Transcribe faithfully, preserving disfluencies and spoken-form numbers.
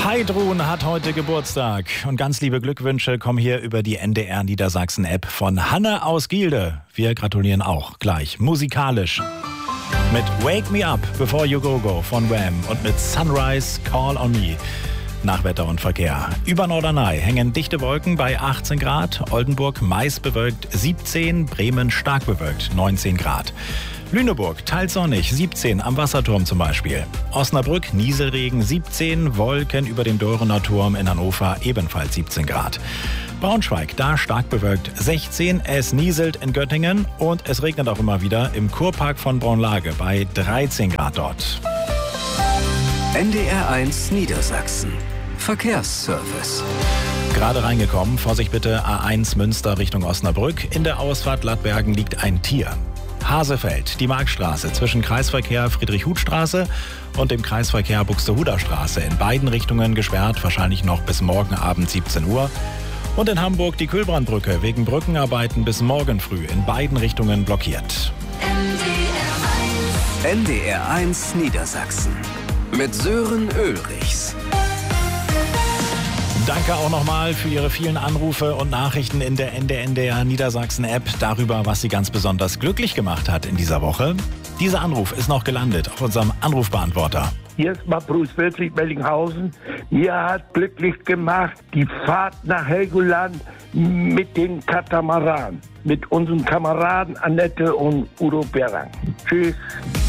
Heidrun hat heute Geburtstag und ganz liebe Glückwünsche kommen hier über die N D R Niedersachsen-App von Hanne aus Gielde. Wir gratulieren auch gleich musikalisch mit Wake Me Up Before You Go Go von Wham und mit Sunrise Call on Me. Nach Wetter und Verkehr. Über Norderney hängen dichte Wolken bei achtzehn Grad, Oldenburg meist bewölkt siebzehn, Bremen stark bewölkt neunzehn Grad. Lüneburg teils sonnig, siebzehn am Wasserturm zum Beispiel. Osnabrück Nieselregen siebzehn, Wolken über dem Dörener Turm in Hannover ebenfalls siebzehn Grad. Braunschweig da stark bewölkt sechzehn, es nieselt in Göttingen und es regnet auch immer wieder im Kurpark von Braunlage bei dreizehn Grad dort. N D R eins Niedersachsen. Verkehrsservice. Gerade reingekommen, Vorsicht bitte, A eins Münster Richtung Osnabrück. In der Ausfahrt Lattbergen liegt ein Tier. Hasefeld, die Marktstraße zwischen Kreisverkehr Friedrich-Huth-Straße und dem Kreisverkehr Buxtehuder Straße. In beiden Richtungen gesperrt, wahrscheinlich noch bis morgen Abend siebzehn Uhr. Und in Hamburg die Kühlbrandbrücke wegen Brückenarbeiten bis morgen früh in beiden Richtungen blockiert. N D R eins Niedersachsen mit Sören Ulrichs. Danke auch nochmal für Ihre vielen Anrufe und Nachrichten in der N D R Niedersachsen-App darüber, was Sie ganz besonders glücklich gemacht hat in dieser Woche. Dieser Anruf ist noch gelandet auf unserem Anrufbeantworter. Hier ist mal Bruce Wilfried Bellinghausen. Mir hat glücklich gemacht die Fahrt nach Helgoland mit den Katamaran. Mit unseren Kameraden Annette und Udo Berang. Tschüss.